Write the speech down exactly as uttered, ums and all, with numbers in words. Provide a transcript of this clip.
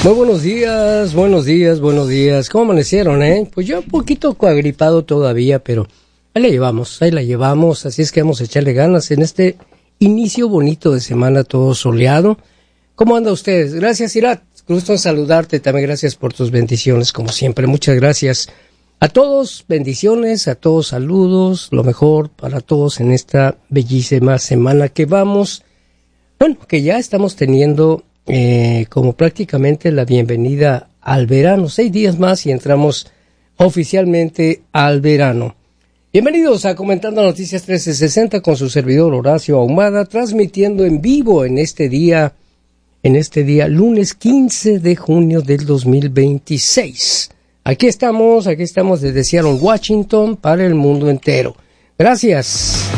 Muy buenos días, buenos días, buenos días. ¿Cómo amanecieron, eh? Pues yo un poquito coagripado todavía, pero ahí la llevamos, ahí la llevamos. Así es que vamos a echarle ganas en este inicio bonito de semana, todo soleado. ¿Cómo anda ustedes? Gracias, Irat. Gusto en saludarte. También gracias por tus bendiciones, como siempre. Muchas gracias a todos. Bendiciones, a todos saludos. Lo mejor para todos en esta bellísima semana que vamos. Bueno, que ya estamos teniendo eh, como prácticamente la bienvenida al verano. Seis días más y entramos oficialmente al verano. Bienvenidos a Comentando Noticias trece sesenta con su servidor Horacio Ahumada, transmitiendo en vivo en este día, en este día lunes quince de junio del dos mil veintiséis. Aquí estamos, aquí estamos desde Seattle, Washington, para el mundo entero. Gracias.